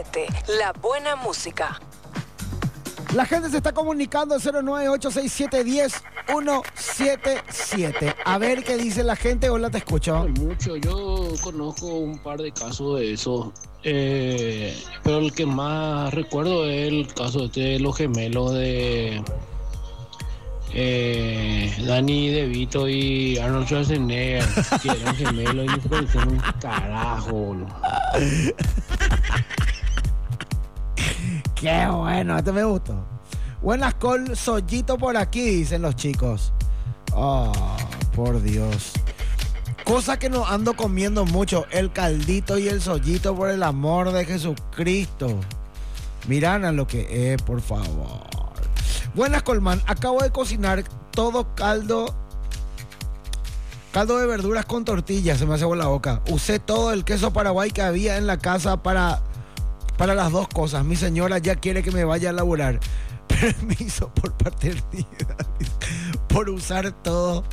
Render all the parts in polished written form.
7. La buena música. La gente se está comunicando al 0986710-177. A ver qué dice la gente. Hola, te escucho. Mucho, yo conozco un par de casos de eso, pero el que más recuerdo es el caso de los gemelos de Danny DeVito y Arnold Schwarzenegger, que eran gemelos y no se parecían un carajo, boludo. Qué bueno, este me gustó. Buenas col, sollito por aquí, dicen los chicos. Oh, por Dios. Cosa que no ando comiendo mucho, el caldito y el sollito, por el amor de Jesucristo. Miran a lo que es, por favor. Buenas, Colman. Acabo de cocinar todo caldo de verduras con tortillas, se me hace por la boca. Usé todo el queso Paraguay que había en la casa para las dos cosas. Mi señora ya quiere que me vaya a laburar. Permiso por paternidad. Por usar todo.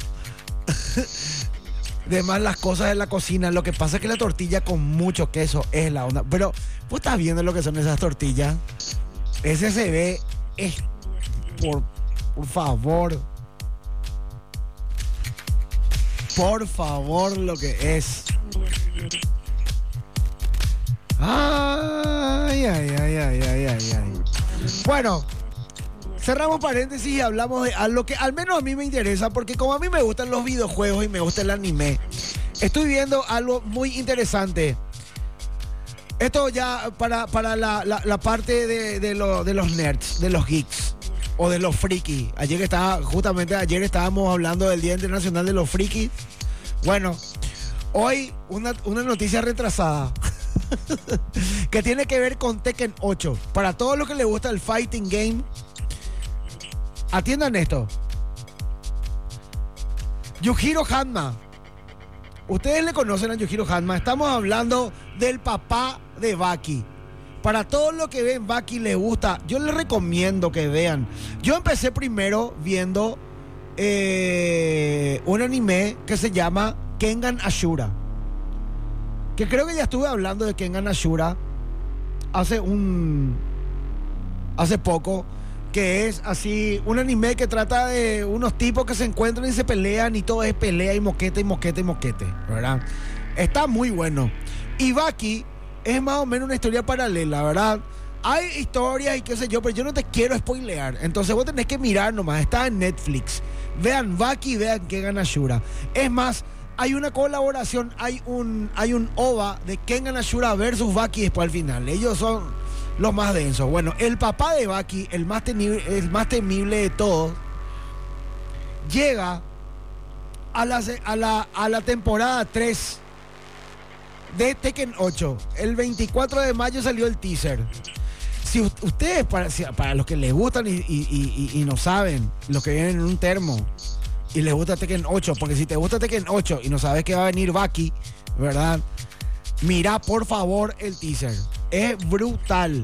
Además, las cosas de la cocina. Lo que pasa es que la tortilla con mucho queso es la onda. Pero, ¿vos estás viendo lo que son esas tortillas? Ese se ve. Por favor. Por favor, lo que es. Ay. Bueno, cerramos paréntesis y hablamos de algo que al menos a mí me interesa, porque como a mí me gustan los videojuegos y me gusta el anime, estoy viendo algo muy interesante. Esto ya para la parte de los nerds, de los geeks o de los frikis. Ayer estábamos hablando del Día Internacional de los Frikis. Bueno, hoy una noticia retrasada que tiene que ver con Tekken 8. Para todos los que les gusta el fighting game, atiendan esto. Yujiro Hanma. Ustedes le conocen a Yujiro Hanma. Estamos hablando del papá de Baki. Para todos los que ven Baki les gusta, yo les recomiendo que vean. Yo empecé primero viendo un anime que se llama Kengan Ashura, que creo que ya estuve hablando de Kengan Ashura hace poco, que es así un anime que trata de unos tipos que se encuentran y se pelean y todo es pelea y moquete, ¿verdad? Está muy bueno. Y Baki es más o menos una historia paralela, ¿verdad? Hay historias y qué sé yo, pero yo no te quiero spoilear. Entonces vos tenés que mirar nomás. Está en Netflix. Vean Baki, vean Kengan Ashura. Es más, hay una colaboración, hay un OVA de Kengan Ashura versus Baki después al final. Ellos son los más densos. Bueno, el papá de Baki, el más temible de todos, llega a la temporada 3 de Tekken 8. El 24 de mayo salió el teaser. Si ustedes, para los que les gustan y no saben, los que vienen en un termo y les gusta Tekken 8, porque si te gusta Tekken 8 y no sabes que va a venir Baki, ¿verdad? Mira por favor el teaser. Es brutal.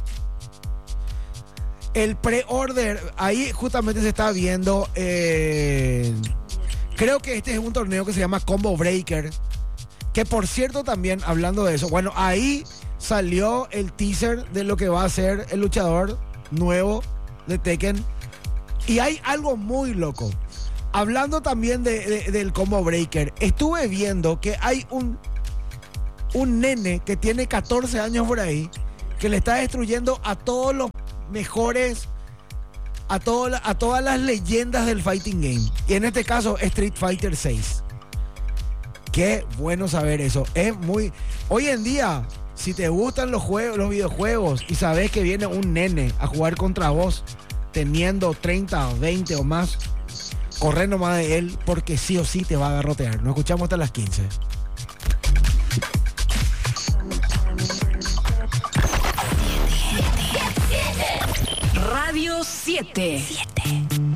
El pre-order, ahí justamente se está viendo. Creo que este es un torneo que se llama Combo Breaker. Que por cierto también, hablando de eso, bueno, ahí salió el teaser de lo que va a ser el luchador nuevo de Tekken. Y hay algo muy loco. Hablando también del Combo Breaker, estuve viendo que hay un nene que tiene 14 años por ahí, que le está destruyendo a todos los mejores, a todas las leyendas del fighting game. Y en este caso, Street Fighter 6. Qué bueno saber eso. Es muy... Hoy en día, si te gustan los videojuegos y sabes que viene un nene a jugar contra vos teniendo 30, 20 o más, corre nomás de él porque sí o sí te va a agarrotear. Nos escuchamos hasta las 15. Radio 7.